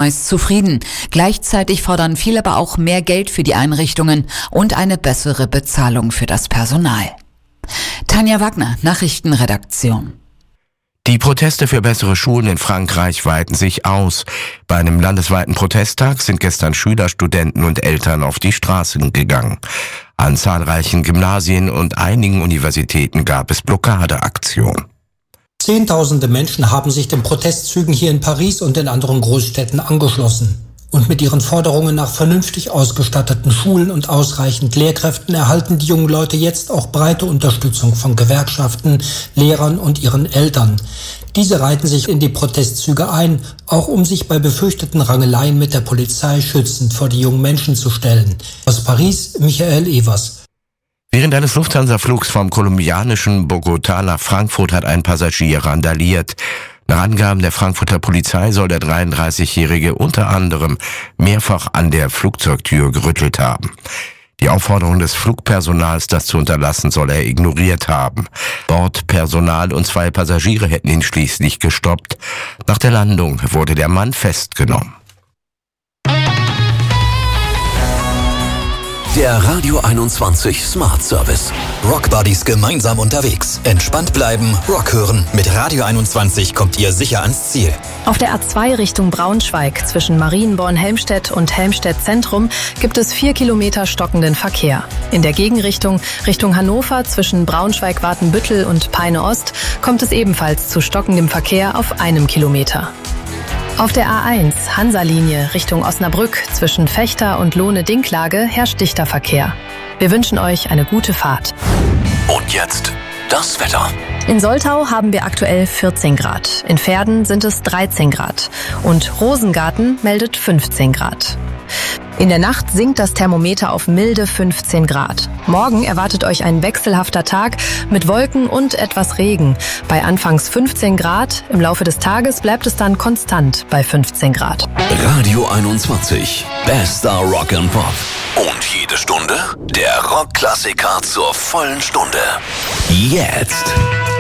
meist zufrieden. Gleichzeitig fordern viele aber auch mehr Geld für die Einrichtungen und eine bessere Bezahlung für das Personal. Tanja Wagner, Nachrichtenredaktion. Die Proteste für bessere Schulen in Frankreich weiten sich aus. Bei einem landesweiten Protesttag sind gestern Schüler, Studenten und Eltern auf die Straßen gegangen. An zahlreichen Gymnasien und einigen Universitäten gab es Blockadeaktionen. Zehntausende Menschen haben sich den Protestzügen hier in Paris und in anderen Großstädten angeschlossen. Und mit ihren Forderungen nach vernünftig ausgestatteten Schulen und ausreichend Lehrkräften erhalten die jungen Leute jetzt auch breite Unterstützung von Gewerkschaften, Lehrern und ihren Eltern. Diese reihten sich in die Protestzüge ein, auch um sich bei befürchteten Rangeleien mit der Polizei schützend vor die jungen Menschen zu stellen. Aus Paris, Michael Evers. Während eines Lufthansa-Flugs vom kolumbianischen Bogotá nach Frankfurt hat ein Passagier randaliert. Nach Angaben der Frankfurter Polizei soll der 33-Jährige unter anderem mehrfach an der Flugzeugtür gerüttelt haben. Die Aufforderung des Flugpersonals, das zu unterlassen, soll er ignoriert haben. Bordpersonal und 2 Passagiere hätten ihn schließlich gestoppt. Nach der Landung wurde der Mann festgenommen. Der Radio 21 Smart Service. Rock Buddies gemeinsam unterwegs. Entspannt bleiben, Rock hören. Mit Radio 21 kommt ihr sicher ans Ziel. Auf der A2 Richtung Braunschweig zwischen Marienborn-Helmstedt und Helmstedt Zentrum gibt es 4 Kilometer stockenden Verkehr. In der Gegenrichtung Richtung Hannover zwischen Braunschweig-Watenbüttel und Peine-Ost kommt es ebenfalls zu stockendem Verkehr auf 1 Kilometer. Auf der A1 Hansa-Linie Richtung Osnabrück zwischen Fechter und Lohne-Dinklage herrscht dichter Verkehr. Wir wünschen euch eine gute Fahrt. Und jetzt das Wetter. In Soltau haben wir aktuell 14 Grad. In Verden sind es 13 Grad. Und Rosengarten meldet 15 Grad. In der Nacht sinkt das Thermometer auf milde 15 Grad. Morgen erwartet euch ein wechselhafter Tag mit Wolken und etwas Regen. Bei anfangs 15 Grad, im Laufe des Tages bleibt es dann konstant bei 15 Grad. Radio 21, bester Rock and Pop. Und jede Stunde der Rockklassiker zur vollen Stunde. Jetzt.